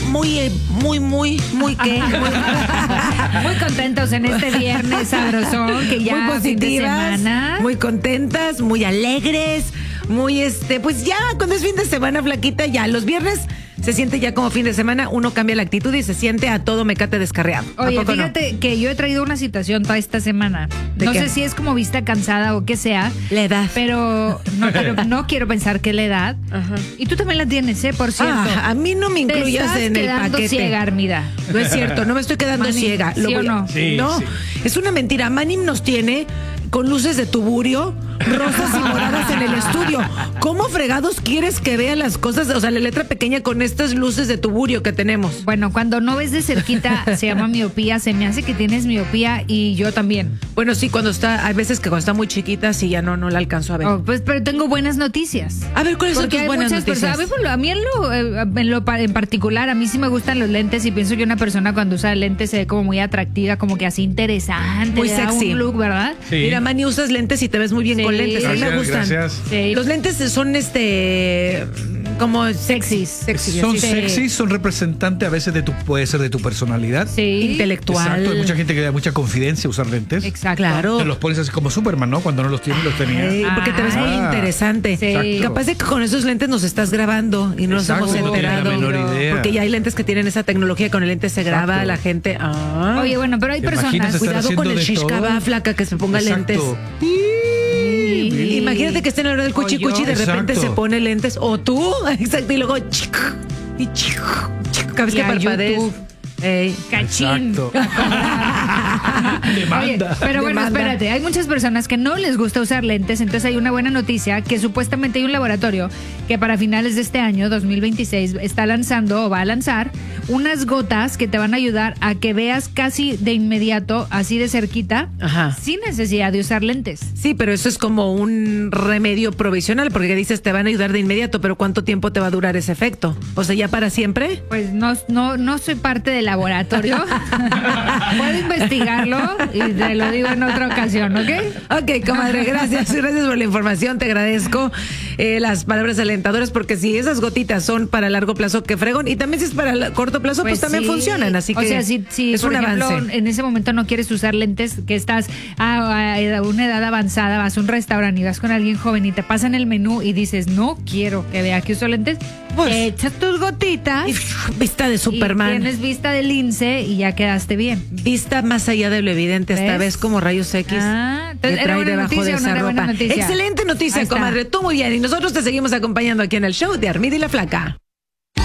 ¿qué? Muy contentos en este viernes sabrosón, que ya muy positivas, fin de semana. muy contentas, muy alegres, muy pues ya cuando es fin de semana, flaquita, ya los viernes se siente ya como fin de semana, uno cambia la actitud y se siente a todo mecate descarriado. Oye, fíjate que yo he traído una situación toda esta semana. No sé si es como vista cansada o qué sea. La edad. Pero no quiero pensar que la edad. Ajá. Y tú también la tienes, por cierto. A mí no me incluyas en el paquete. Ciega, Armida. No es cierto, no me estoy quedando ciega. ¿Sí o no? Sí, no, sí. Es una mentira. Manim nos tiene con luces de tuburio, rosas y moradas en el estudio. ¿Cómo fregados quieres que vea las cosas? O sea, la letra pequeña con estas luces de tuburio que tenemos. Bueno, cuando no ves de cerquita se llama miopía. Se me hace que tienes miopía y yo también. Bueno, sí, hay veces que cuando está muy chiquita sí ya no la alcanzo a ver. Pues, pero tengo buenas noticias. A ver, ¿cuáles son tus buenas noticias? A mí en particular, a mí sí me gustan los lentes y pienso que una persona cuando usa lentes se ve como muy atractiva, como que así interesante. Muy le da sexy. un look, ¿verdad? Sí. Mira, Manny, usas lentes y te ves muy bien con lentes. A mí me gustan. Gracias. Sí. Los lentes son como Sexys. Son sexys, son representantes a veces puede ser de tu personalidad. Sí. intelectual. Exacto, hay mucha gente que le da mucha confidencia usar lentes. Exacto. Claro. Te los pones así como Superman, ¿no? Cuando no los tienes, los tenía. Ay, porque te ves muy interesante. Sí. Exacto. Capaz de que con esos lentes nos estás grabando y no nos Exacto, hemos no tenía la enterado. menor idea. Porque ya hay lentes que tienen esa tecnología, con el lente se graba Exacto. la gente. Oye, bueno, pero hay ¿Te imaginas personas. estar Cuidado haciendo con el de shishka, todo? flaca, que se ponga Exacto. lentes. Imagínate que esté en la hora del cuchi-cuchi y de repente Exacto. se pone lentes. O tú, exacto, y luego cada vez que Ya, parpadees. YouTube. Ey. Cachín. Exacto. Oye, Demanda. pero bueno, Demanda. espérate, hay muchas personas que no les gusta usar lentes, entonces hay una buena noticia que supuestamente hay un laboratorio que para finales de este año, 2026, está lanzando o va a lanzar unas gotas que te van a ayudar a que veas casi de inmediato, así de cerquita, Ajá. sin necesidad de usar lentes. Sí, pero eso es como un remedio provisional, porque dices te van a ayudar de inmediato, pero ¿cuánto tiempo te va a durar ese efecto? O sea, ¿ya para siempre? Pues no soy parte del laboratorio. Puedo investigarlo y te lo digo en otra ocasión, ¿ok? Ok, comadre, gracias por la información, te agradezco las palabras alentadoras, porque si esas gotitas son para largo plazo, que fregón, y también si es para corto plazo, pues también sí. funcionan, así que o sea, si es por un ejemplo, avance. en ese momento no quieres usar lentes, que estás a una edad avanzada, vas a un restaurante y vas con alguien joven y te pasan el menú y dices, no quiero que vea que uso lentes, Pues, echas tus gotitas Y, vista de y Superman. tienes vista de lince y ya quedaste bien. Vista más allá de lo evidente, esta ¿Ves? vez como rayos X. Entonces, que ¿era trae buena debajo noticia de o no esa era buena ropa. noticia? Excelente Ahí noticia, está. comadre. Tú muy bien. Y nosotros te seguimos acompañando aquí en el show de Armida y la Flaca.